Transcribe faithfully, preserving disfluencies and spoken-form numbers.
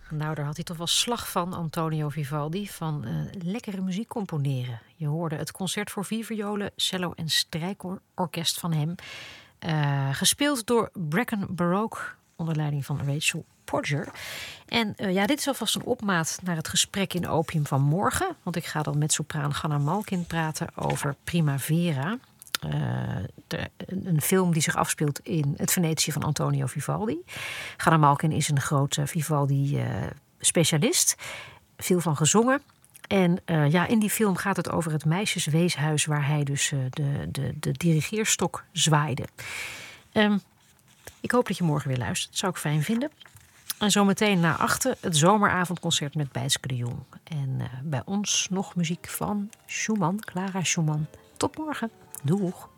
Nou, daar had hij toch wel slag van, Antonio Vivaldi, van uh, lekkere muziek componeren. Je hoorde het concert voor vier violen, cello en strijkorkest van hem. Uh, gespeeld door Bracken Baroque onder leiding van Rachel Podger. En uh, ja, dit is alvast een opmaat naar het gesprek in Opium van morgen. Want ik ga dan met sopraan Ganna Malkin praten over Primavera. Uh, de, een film die zich afspeelt in het Venetië van Antonio Vivaldi. Ganna Malkin is een grote Vivaldi-specialist. Uh, veel van gezongen. En uh, ja, in die film gaat het over het meisjesweeshuis waar hij dus uh, de, de, de dirigeerstok zwaaide. Um, ik hoop dat je morgen weer luistert. Dat zou ik fijn vinden. En zometeen na achten het zomeravondconcert met Bijtske de Jong. En uh, bij ons nog muziek van Schumann, Clara Schumann. Tot morgen. Doeg.